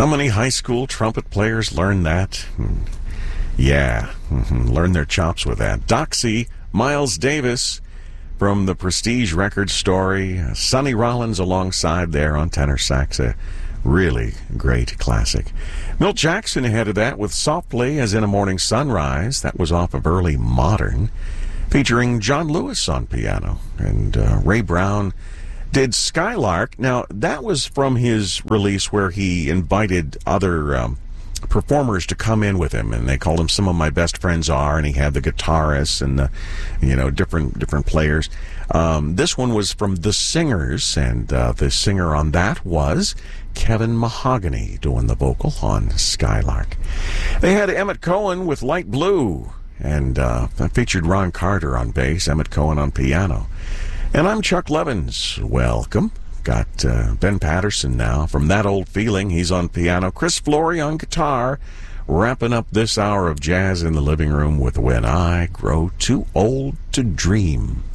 How many high school trumpet players learn that? Yeah, learn their chops with that. Doxy, Miles Davis from the Prestige Records story. Sonny Rollins alongside there on tenor sax. A really great classic. Milt Jackson ahead of that with Softly as in a Morning Sunrise. That was off of Early Modern, featuring John Lewis on piano. And Ray Brown did Skylark. Now, that was from his release where he invited other performers to come in with him, and they called him Some of My Best Friends Are, and he had the guitarists and the, different players. This one was from The Singers, and the singer on that was Kevin Mahogany doing the vocal on Skylark. They had Emmett Cohen with Light Blue, and that featured Ron Carter on bass, Emmett Cohen on piano. And I'm Chuck Levins. Welcome. Got Ben Patterson now from That Old Feeling. He's on piano. Chris Flory on guitar. Wrapping up this hour of Jazz in the Living Room with When I Grow Too Old to Dream.